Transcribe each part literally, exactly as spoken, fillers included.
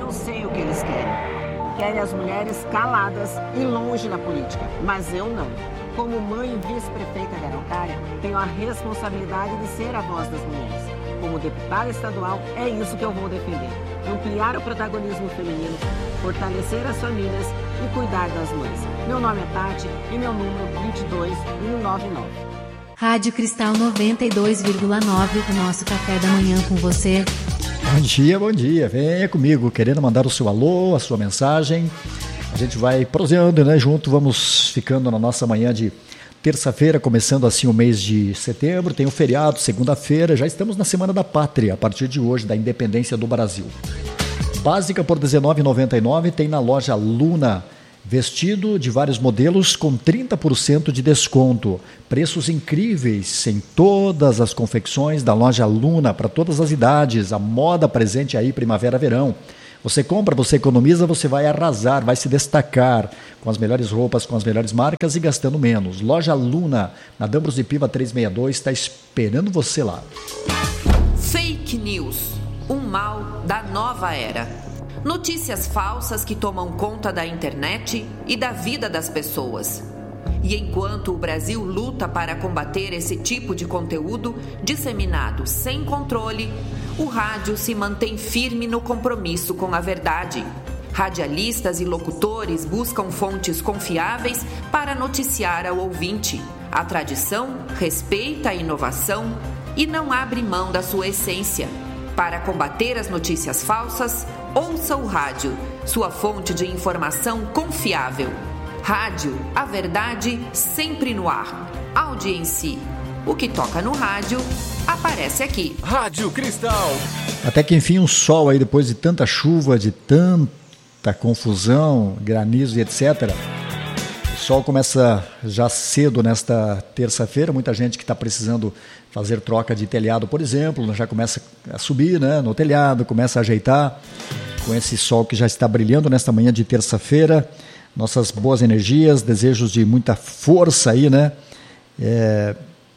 Eu sei o que eles querem. Querem as mulheres caladas e longe da política, mas eu não. Como mãe e vice-prefeita de Araucária, tenho a responsabilidade de ser a voz das mulheres. Como deputada estadual, é isso que eu vou defender. Ampliar o protagonismo feminino, fortalecer as famílias e cuidar das mães. Meu nome é Tati e meu número vinte e dois mil novecentos e noventa e nove. Rádio Cristal noventa e dois vírgula nove, o nosso café da manhã com você. Bom dia, bom dia. Venha comigo, querendo mandar o seu alô, a sua mensagem. A gente vai proseando, né? Junto, vamos ficando na nossa manhã de terça-feira, começando assim o mês de setembro. Tem o feriado, segunda-feira. Já estamos na Semana da Pátria, a partir de hoje, da independência do Brasil. Básica por dezenove reais e noventa e nove centavos, tem na loja Luna. Vestido de vários modelos com trinta por cento de desconto. Preços incríveis em todas as confecções da loja Luna, para todas as idades. A moda presente aí, primavera-verão. Você compra, você economiza, você vai arrasar, vai se destacar com as melhores roupas, com as melhores marcas e gastando menos. Loja Luna, na Dambros de Piva trezentos e sessenta e dois, está esperando você lá. Fake news, um mal da nova era. Notícias falsas que tomam conta da internet e da vida das pessoas. E enquanto o Brasil luta para combater esse tipo de conteúdo disseminado sem controle, o rádio se mantém firme no compromisso com a verdade. Radialistas e locutores buscam fontes confiáveis para noticiar ao ouvinte. A tradição respeita a inovação e não abre mão da sua essência. Para combater as notícias falsas, ouça o rádio, sua fonte de informação confiável. Rádio, a verdade sempre no ar. Audiência. O que toca no rádio, aparece aqui. Rádio Cristal. Até que enfim um sol aí, depois de tanta chuva, de tanta confusão, granizo e etcétera. O sol começa já cedo nesta terça-feira, muita gente que está precisando fazer troca de telhado, por exemplo, já começa a subir, né, no telhado, começa a ajeitar, com esse sol que já está brilhando nesta manhã de terça-feira. Nossas boas energias, desejos de muita força aí, né, é,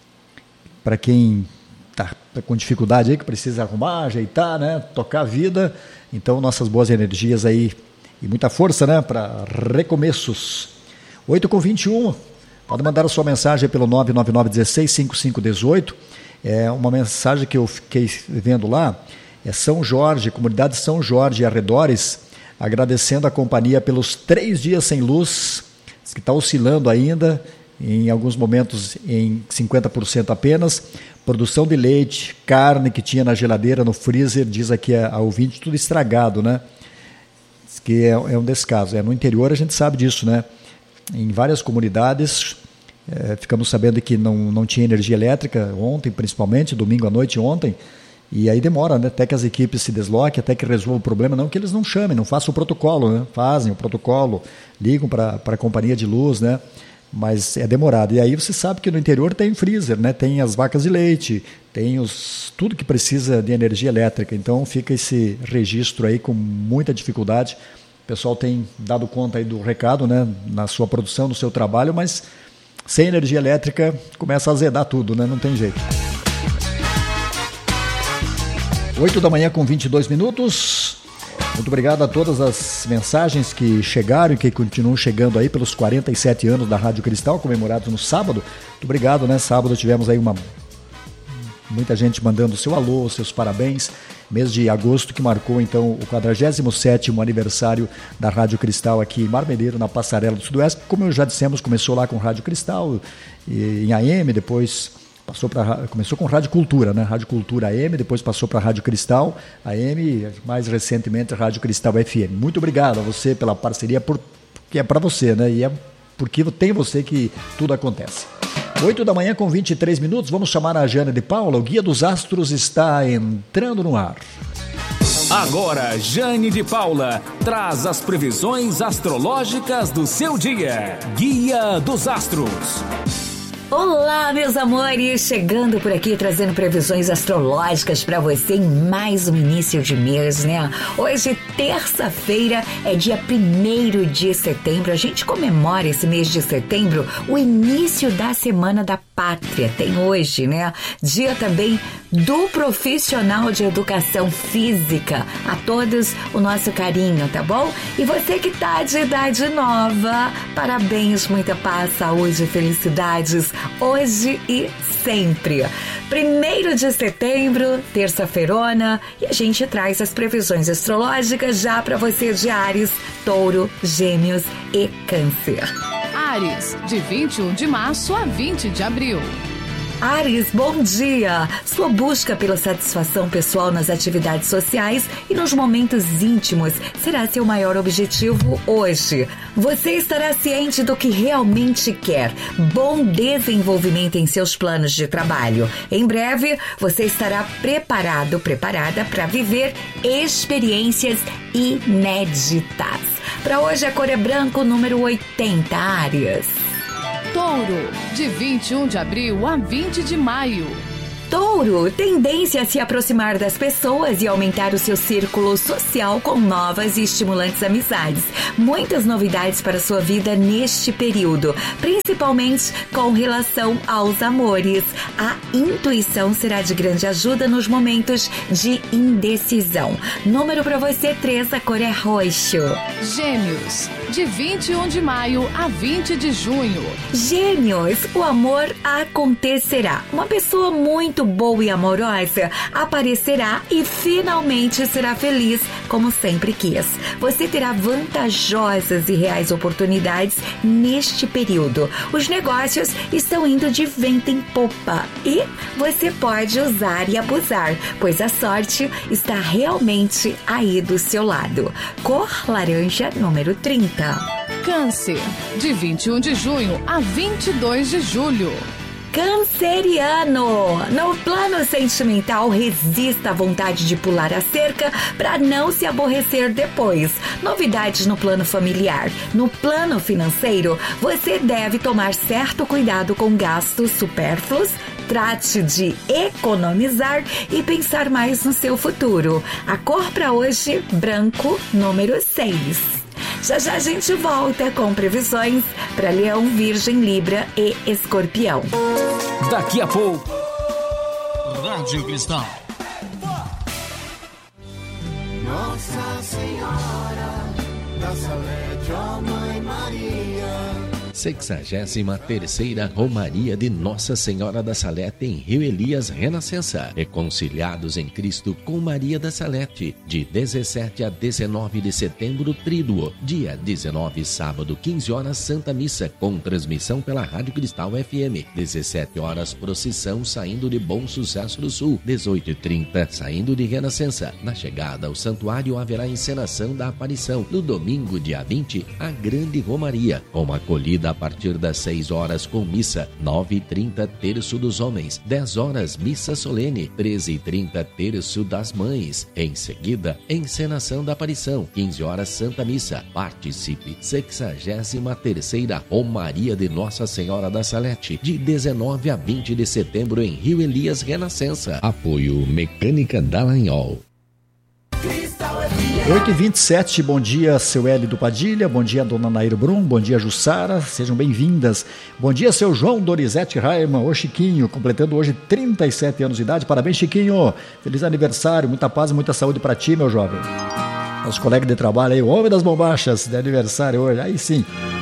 para quem está com dificuldade aí, que precisa arrumar, ajeitar, né, tocar a vida. Então, nossas boas energias aí e muita força, né, para recomeços. oito com vinte e um, pode mandar a sua mensagem pelo nove nove nove um seis cinco cinco um oito. É uma mensagem que eu fiquei vendo lá, é São Jorge, comunidade São Jorge e arredores, agradecendo a companhia pelos três dias sem luz, que está oscilando ainda, em alguns momentos em cinquenta por cento apenas. Produção de leite, carne que tinha na geladeira, no freezer, diz aqui a, a ouvinte, tudo estragado, né? Diz que é, é um descaso. É, no interior a gente sabe disso, né? Em várias comunidades, é, ficamos sabendo que não, não tinha energia elétrica ontem, principalmente, domingo à noite ontem, e aí demora, né? Até que as equipes se desloquem, até que resolvam o problema, não que eles não chamem, não façam o protocolo, né? Fazem o protocolo, ligam para a companhia de luz, né? Mas é demorado. E aí você sabe que no interior tem freezer, né? Tem as vacas de leite, tem os, tudo que precisa de energia elétrica, então fica esse registro aí com muita dificuldade. O pessoal tem dado conta aí do recado, né, na sua produção, no seu trabalho, mas sem energia elétrica começa a azedar tudo, né? Não tem jeito. oito da manhã com vinte e dois minutos. Muito obrigado a todas as mensagens que chegaram e que continuam chegando aí pelos quarenta e sete anos da Rádio Cristal, comemorados no sábado. Muito obrigado, né? Sábado tivemos aí uma... muita gente mandando o seu alô, os seus parabéns. Mês de agosto que marcou então o quadragésimo sétimo aniversário da Rádio Cristal aqui em Marmeleiro, na Passarela do Sudoeste. Como já dissemos, começou lá com Rádio Cristal e, em A M, depois passou para começou com Rádio Cultura, né? Rádio Cultura A M, depois passou para Rádio Cristal A M, mais recentemente Rádio Cristal F M. Muito obrigado a você pela parceria, por, porque é para você, né? E é porque tem você que tudo acontece. oito da manhã com vinte e três minutos, vamos chamar a Jane de Paula. O Guia dos Astros está entrando no ar. Agora, Jane de Paula traz as previsões astrológicas do seu dia. Guia dos Astros. Olá, meus amores! Chegando por aqui trazendo previsões astrológicas para você em mais um início de mês, né? Hoje, terça-feira, é dia primeiro de setembro. A gente comemora esse mês de setembro, o início da Semana da Pátria. Tem hoje, né? Dia também do profissional de educação física. A todos o nosso carinho, tá bom? E você que tá de idade nova, parabéns, muita paz, saúde e felicidades. Hoje e sempre. Primeiro de setembro, terça-feirona, e a gente traz as previsões astrológicas já para você de Áries, Touro, Gêmeos e Câncer. Áries, de vinte e um de março a vinte de abril. Áries, bom dia! Sua busca pela satisfação pessoal nas atividades sociais e nos momentos íntimos será seu maior objetivo hoje. Você estará ciente do que realmente quer. Bom desenvolvimento em seus planos de trabalho. Em breve, você estará preparado, preparada para viver experiências inéditas. Para hoje, a cor é branco, número oitenta, Áries. Touro, de vinte e um de abril a vinte de maio. Touro, tendência a se aproximar das pessoas e aumentar o seu círculo social com novas e estimulantes amizades. Muitas novidades para sua vida neste período, principalmente com relação aos amores. A intuição será de grande ajuda nos momentos de indecisão. Número para você, três, a cor é roxo. Gêmeos, de vinte e um de maio a vinte de junho. Gêmeos, o amor acontecerá. Uma pessoa muito boa e amorosa aparecerá e finalmente será feliz como sempre quis. Você terá vantajosas e reais oportunidades neste período. Os negócios estão indo de vento em popa e você pode usar e abusar, pois a sorte está realmente aí do seu lado. Cor laranja, número trinta. Câncer, de vinte e um de junho a vinte e dois de julho. Canceriano, no plano sentimental, resista à vontade de pular a cerca para não se aborrecer depois. Novidades no plano familiar. No plano financeiro, você deve tomar certo cuidado com gastos supérfluos. Trate de economizar e pensar mais no seu futuro. A cor para hoje, branco, número seis. Já já a gente volta com previsões para Leão, Virgem, Libra e Escorpião. Daqui a pouco. Rádio Cristal. Nossa Senhora da Salete, ó Mãe Maria. sexagésima terceira Romaria de Nossa Senhora da Salete em Rio Elias Renascença. Reconciliados em Cristo com Maria da Salete. De dezessete a dezenove de setembro, Tríduo. Dia dezenove, sábado, quinze horas, Santa Missa, com transmissão pela Rádio Cristal F M. dezessete horas, procissão saindo de Bom Sucesso do Sul. dezoito e trinta, saindo de Renascença. Na chegada ao santuário haverá encenação da aparição. No domingo, dia vinte, a Grande Romaria, com acolhida a partir das seis horas com missa, nove e trinta, terço dos homens, dez horas, missa solene, treze e trinta, terço das mães. Em seguida, encenação da aparição, quinze horas, Santa Missa. Participe, sexagésima terceira Romaria de Nossa Senhora da Salete, de dezenove a vinte de setembro em Rio Elias Renascença. Apoio Mecânica Dallagnol. oito e vinte e sete, bom dia, seu Hélio do Padilha, bom dia, dona Nairo Brum, bom dia, Jussara, sejam bem-vindas. Bom dia, seu João Dorizete Raiman, o Chiquinho, completando hoje trinta e sete anos de idade. Parabéns, Chiquinho, feliz aniversário, muita paz e muita saúde para ti, meu jovem. Nosso colega de trabalho aí, o homem das bombachas, de aniversário hoje, aí sim.